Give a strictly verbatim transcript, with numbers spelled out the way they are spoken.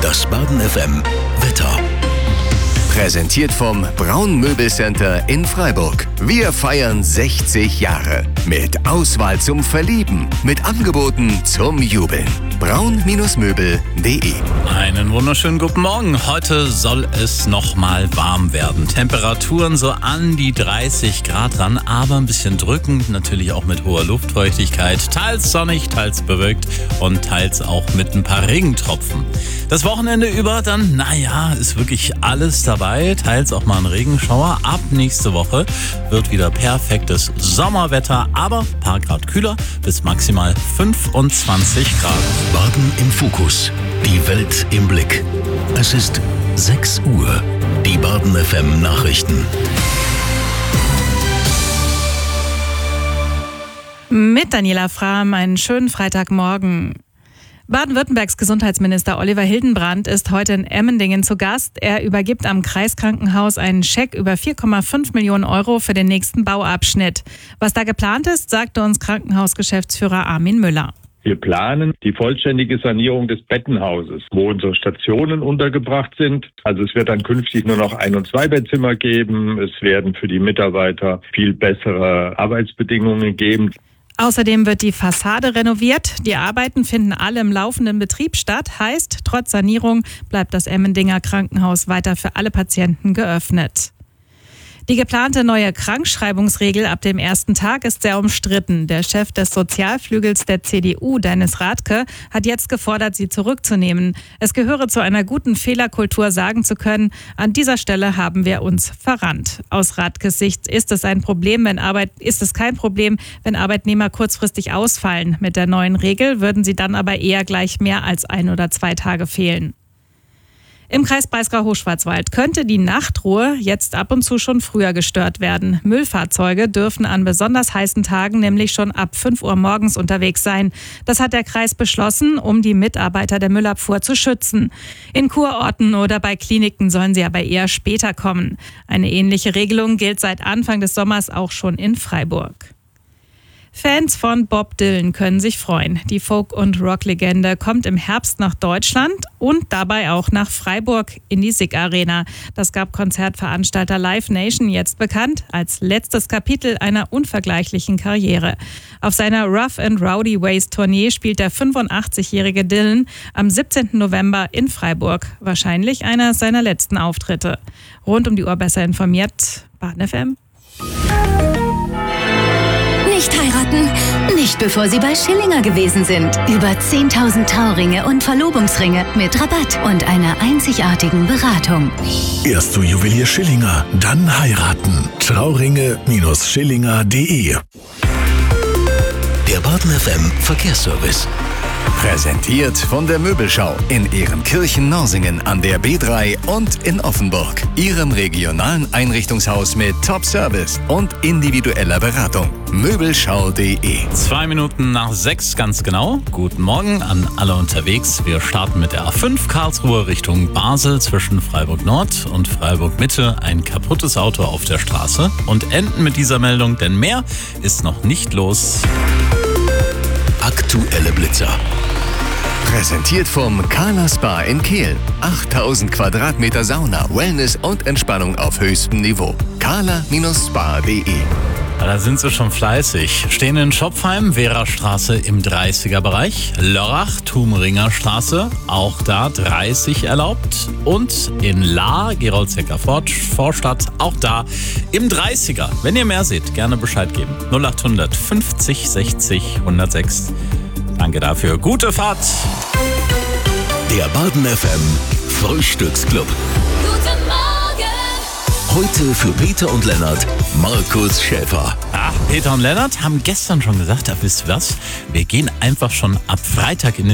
Das Baden F M Wetter. Präsentiert vom Braun Möbelcenter in Freiburg. Wir feiern sechzig Jahre. Mit Auswahl zum Verlieben. Mit Angeboten zum Jubeln. braun Möbel punkt de. Einen wunderschönen guten Morgen. Heute soll es noch mal warm werden. Temperaturen so an die dreißig Grad ran, aber ein bisschen drückend. Natürlich auch mit hoher Luftfeuchtigkeit. Teils sonnig, teils bewölkt und teils auch mit ein paar Regentropfen. Das Wochenende über dann, naja, ist wirklich alles dabei. Teils auch mal ein Regenschauer. Ab nächste Woche wird wieder perfektes Sommerwetter, aber ein paar Grad kühler bis maximal fünfundzwanzig Grad. Baden im Fokus. Die Welt im Blick. Es ist sechs Uhr. Die Baden F M Nachrichten. Mit Daniela Frahm, einen schönen Freitagmorgen. Baden-Württembergs Gesundheitsminister Oliver Hildenbrand ist heute in Emmendingen zu Gast. Er übergibt am Kreiskrankenhaus einen Scheck über vier Komma fünf Millionen Euro für den nächsten Bauabschnitt. Was da geplant ist, sagte uns Krankenhausgeschäftsführer Armin Müller. Wir planen die vollständige Sanierung des Bettenhauses, wo unsere Stationen untergebracht sind. Also es wird dann künftig nur noch Ein- und Zwei-Bettzimmer geben. Es werden für die Mitarbeiter viel bessere Arbeitsbedingungen geben. Außerdem wird die Fassade renoviert. Die Arbeiten finden alle im laufenden Betrieb statt. Heißt, trotz Sanierung bleibt das Emmendinger Krankenhaus weiter für alle Patienten geöffnet. Die geplante neue Krankschreibungsregel ab dem ersten Tag ist sehr umstritten. Der Chef des Sozialflügels der C D U, Dennis Rathke, hat jetzt gefordert, sie zurückzunehmen. Es gehöre zu einer guten Fehlerkultur, sagen zu können, an dieser Stelle haben wir uns verrannt. Aus Rathkes Sicht ist es ein Problem, wenn Arbeit, ist es kein Problem, wenn Arbeitnehmer kurzfristig ausfallen. Mit der neuen Regel würden sie dann aber eher gleich mehr als ein oder zwei Tage fehlen. Im Kreis Breisgau-Hochschwarzwald könnte die Nachtruhe jetzt ab und zu schon früher gestört werden. Müllfahrzeuge dürfen an besonders heißen Tagen nämlich schon ab fünf Uhr morgens unterwegs sein. Das hat der Kreis beschlossen, um die Mitarbeiter der Müllabfuhr zu schützen. In Kurorten oder bei Kliniken sollen sie aber eher später kommen. Eine ähnliche Regelung gilt seit Anfang des Sommers auch schon in Freiburg. Fans von Bob Dylan können sich freuen. Die Folk- und Rock-Legende kommt im Herbst nach Deutschland und dabei auch nach Freiburg in die S I G Arena. Das gab Konzertveranstalter Live Nation jetzt bekannt als letztes Kapitel einer unvergleichlichen Karriere. Auf seiner Rough and Rowdy Ways Tournee spielt der fünfundachtzig-jährige Dylan am siebzehnten November in Freiburg. Wahrscheinlich einer seiner letzten Auftritte. Rund um die Uhr besser informiert, Baden F M. Nicht heiraten? Nicht bevor Sie bei Schillinger gewesen sind. Über zehntausend Trauringe und Verlobungsringe mit Rabatt und einer einzigartigen Beratung. Erst zu Juwelier Schillinger, dann heiraten. Trauringe Schillinger punkt de. Der Baden F M Verkehrsservice. Präsentiert von der Möbelschau in Ehrenkirchen-Norsingen an der B drei und in Offenburg. Ihrem regionalen Einrichtungshaus mit Top-Service und individueller Beratung. Möbelschau punkt de. Zwei Minuten nach sechs ganz genau. Guten Morgen an alle unterwegs. Wir starten mit der A fünf Karlsruhe Richtung Basel zwischen Freiburg Nord und Freiburg Mitte. Ein kaputtes Auto auf der Straße. Und enden mit dieser Meldung, denn mehr ist noch nicht los. Aktuelle Blitzer. Präsentiert vom Kala Spa in Kehl. achttausend Quadratmeter Sauna, Wellness und Entspannung auf höchstem Niveau. kala Spa punkt de. Da sind sie schon fleißig. Stehen in Schopfheim, Wehrastraße im dreißiger Bereich. Lörrach, Thumringer Straße, auch da dreißig erlaubt. Und in Lahr, Geroldzegger Vorstadt, auch da im dreißiger. Wenn ihr mehr seht, gerne Bescheid geben. null achthundert fünfzig sechzig hundertsechs. Danke dafür. Gute Fahrt. Der Baden F M Frühstücksclub. Guten Morgen! Heute für Peter und Lennart, Markus Schäfer. Ach, Peter und Lennart haben gestern schon gesagt, da wisst ihr was? Wir gehen einfach schon ab Freitag in den